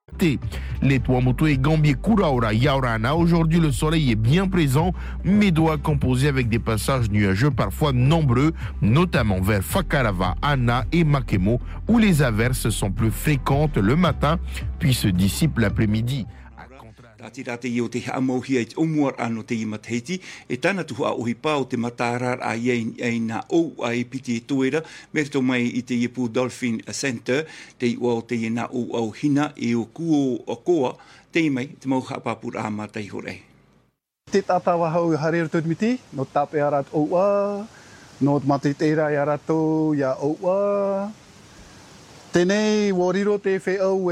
Les Tuamotu et Gambier Kuraura Yaurana. Aujourd'hui, le soleil est bien présent, mais doit composer avec des passages nuageux parfois nombreux, notamment vers Fakarava, Ana et Makemo, où les averses sont plus fréquentes le matin, puis se dissipent l'après-midi. Tira te io te hamohia i omuar ano te i matahiti, e tana tuha o hipa o te matarar a iei na ou a e piti e tuera, merito mai i te Ipu Dolphin Center, te i o te i na ou au hina e o kuo o koa, te i mai te mau hapapura a matai hore. Te tatawa hau i hareru tudmiti, no tape arat oua, no matiteira i arato ia oua. Tenei wariro te wheau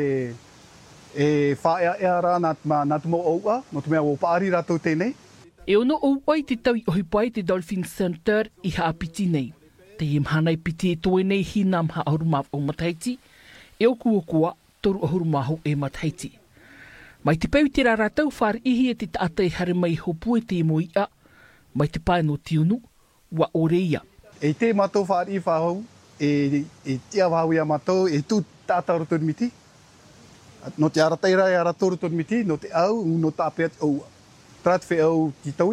e whaea e ara natu mo oua, no te mea o paari ratou tēnei. E ono oua i te tau i ohipai te Dolphin Center i haapiti nei. Te imhana i piti e toe nei hina mha ahurumau o Mataiti, e o kua toru ahurumau e Mataiti. Mai te pau te raratau whare ihi e te taata e hare mai hopu e te moia, mai te pae no tiunu, wa oreia. E te matou whare i whahau, e tia wahau ia matou, e tū tātaru tudmiti. No te arateira e aratoru tudmiti, no te au, no tāpea te oua. Trat whi au ki taui.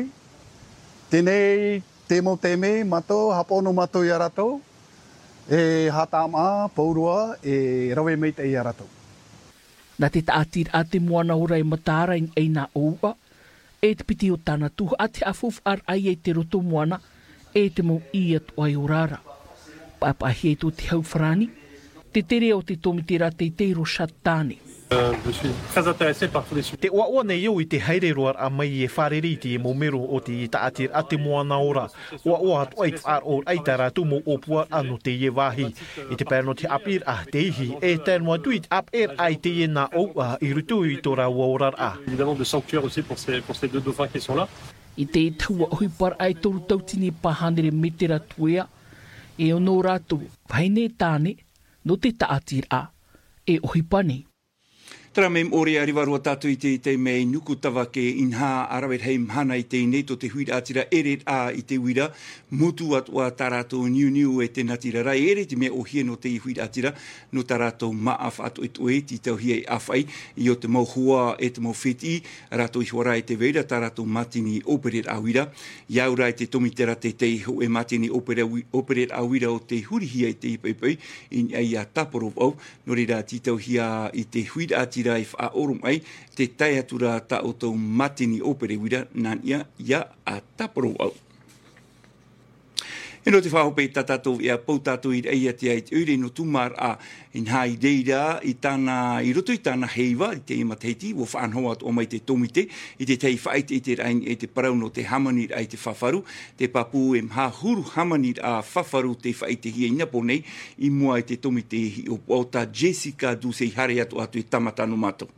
Tenei, te mo te me, matou, hapono matou i aratou, e hatama, paurua, e rawe mei te i aratou. Nā te taatir a te moana ora e matara in eina oua, e te piti o tāna tuha a te afuf ar ai e te roto moana, e te mo i atu ai orara. Papahi e tō te hau wharani, te tere o te tomitera te teiro shatāne. Je suis très intéressé par tous les sujets. Te oa nei eu I te haere roar a mai e whareriti e momero o te taatir a te moana ora. Oa atu ai whar o aita ratu mo opua anu te ie wahi. I te pērno te apir a te ihi e tērnoa tuit ap ai te ie na oua I rutu I tōra orar a. Évidemment de sanctuaire aussi pour ces deux dauphins qui sont là. I te taua oipar ai toru tautini pahanere metera tuea, e ono ratu vaine tāne no te taatir a, e ohipane. Tara mem ore ariwarua tatu I te mei nuku tawa ke inha arawet hei mhana I te neto te huira atira eret a I te huira mutu atua tarato niu e te natira rai eret me o hie no te huira atira no tarato maaf atu e tue ti tau hie awhai I o te mau hua e te mau whiti rato I huara e te veira tarato matini operet a huira iaura e te tomitera te ho e matini operet a huira o te hurihia I te ipaipai in ai a taporov au no reira ti tau hia I te huira atira I wha orum ai, te tai atura ta o tau matini opere wira nan ia a taparo au. E no te whahope I tatatou I a pautatou I reia te ai te ure no tumar a in hai reira I roto I tāna heiva I te imatahiti o whaanhoa o mai te tomite I te tei whaite I te rain e te parau no te hamanir ai te whawharu te papu e mha huru hamanir a whawharu te whaite hia inapo nei I mua I te tomite I o pauta Jessica Duse I hare atu I tamata no mato.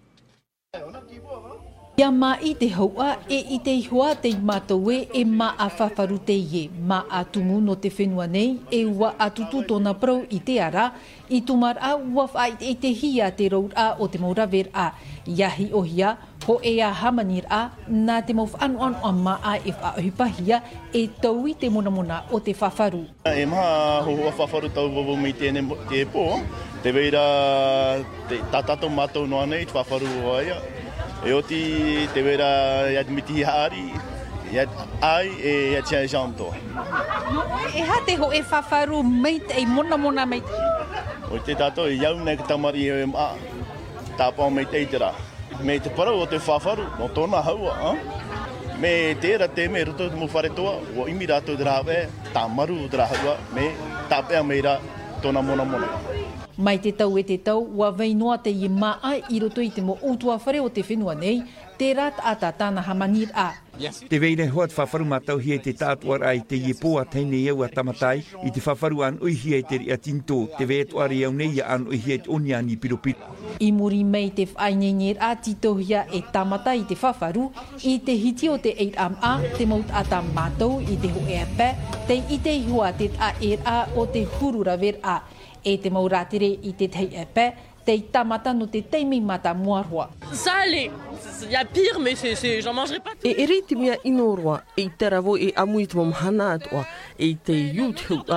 Ia mā I te haua I te hua te mataue e mā a whawharu te ie, mā a tumu no te whenua nei e ua atutu tōna prau I te ara, I tumar a ua whai e te hia te rour a o te mauraver a, iahi o hia, ho e a hamanir a, nā te mau whaanu anu a mā a e whaahupahia e taui te mona o te whawharu. E maha hoa whawharu tau wawo mei tēne te pō, te veira te tatato mātou noa nei, te whawharu o aia. E oti te vera ia te miti haari, ia ai e ia tia jamtoa. E ha te ho e whawharu mei te mona mei te? O te tātou i iau nei ka tamari e maa, tāpau mei te itera. Me te parau o te whawharu, no tōna haua. Me tēra te me roto te mo whare toa, o imi rātou te rāwe, tā maru te rāhua, me tāpea meira tōna mona. Mai te tau e te tau, ua veinoa te I maa I roto I te mo utua whare o te whenua nei, te rata ata tāna hamanir a. Te veine hoat whawharu mātau hi e te tātuar ai te I pōa teine iau a tamatai I te whawharu an uihi e te ria tinto, te veetuari au nei an uihi e te oniani piropiru. I muri mei te whainenyer a titohia e tamata I te whawharu, I te hiti o te 8MA, te maut ata mātou I te ho e ape, te I te hua te a a o te hurura ver a. E te mauratere I te tei epe, te tamata no te teimi mata muarua. Salé, il y a pire, mais j'en mangerai pas. E eri te mea inoroa, e te ravo e amui te mamhana atua, e te iu te hua